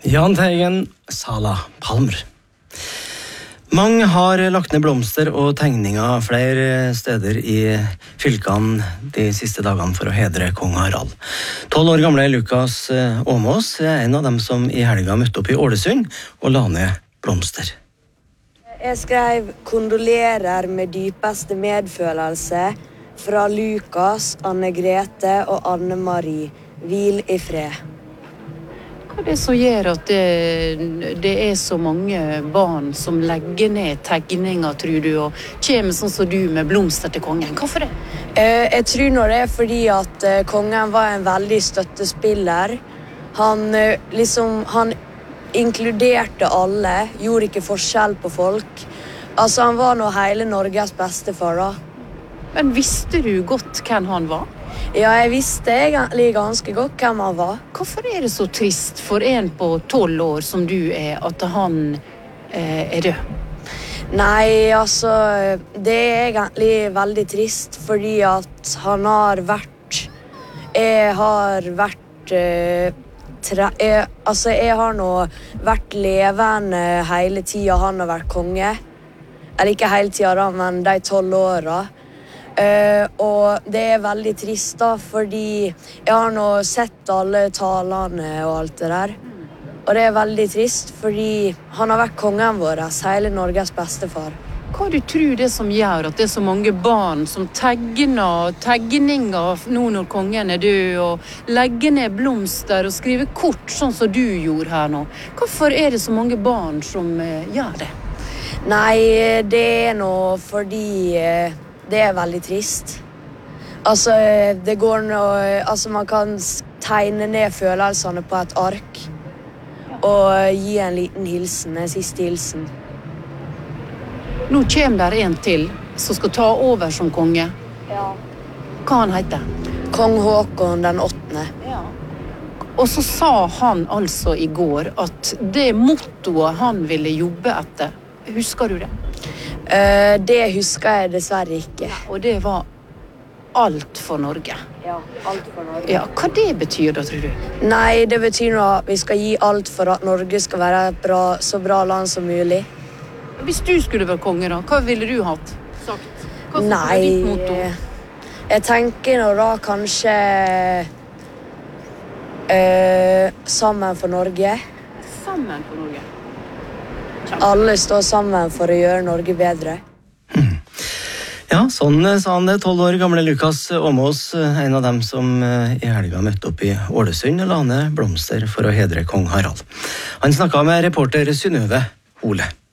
Jahn Teigen, Salah Palmer. Mange har lagt ned blomster og tegninger flere steder i fylkene de siste dagene for å hedre kong Harald. 12 år gamle Lukas Åmås er en av dem som i helga møtte opp i Ålesund og la ned blomster. Jeg skrev kondolerer med dypeste medfølelse fra Lukas, Anne Grete og Anne Marie. Hvil i fred. Hva er det som gjør at det er så mange barn som legger ned tegninger, tror du, og kommer sånn som du med blomster til kongen? Hvorfor det? Jeg tror nå det er fordi at kongen var en veldig støttespiller. Han inkluderte alle, gjorde ikke forskjell på folk. Altså, han var nå hele Norges bestefar, da. Men visste du godt hvem han var? Ja, jeg visste egentlig ganske godt hvem han var. Hvorfor er det så trist for en på 12 år som du er, at han er død? Nei, altså, det er egentlig veldig trist, fordi at han har vært... Jeg har nå vært levende hele tiden han har vært konge. Eller ikke hele tiden da, men de 12 årene. Og det er veldig trist da, fordi jeg har nå sett alle talene og alt det der. Og det er veldig trist, fordi han har vært kongen vår, hele Norges bestefar. Hva du tror det som gjør at det er så mange barn som tegninger nå når kongen er død, og legger ned blomster og skriver kort, sånn som du gjorde her nå? Hvorfor er det så mange barn som gjør det? Nei, det er nå fordi... Det er veldig trist. Altså, det går man kan tegne ned følelsene på et ark og gi en liten hilsen, en siste hilsen. Nå kommer der en til som skal ta over som konge. Ja. Hva han heter? Kong Håkon den 8. Ja. Og så sa han altså i går at det mottoet han ville jobbe etter, husker du det? Det husker jeg dessverre ikke. Og det var alt for Norge. Ja, alt for Norge. Ja, hva det betyr da, tror du? Nei, det betyr nå at vi skal gi alt for at Norge skal være et så bra land som mulig. Hvis du skulle være konge da, hva ville du hatt sagt? Hva Nei, ditt motto? Jeg tenker nå da kanskje sammen for Norge. Sammen for Norge? Alle står sammen for å gjøre Norge bedre. Ja, sånn sa han det. 12 år gamle Lukas Åmås, en av dem som i helga møtte opp i Ålesund og la ned blomster for å hedre kong Harald. Han snakket med reporter Synnøve Hole.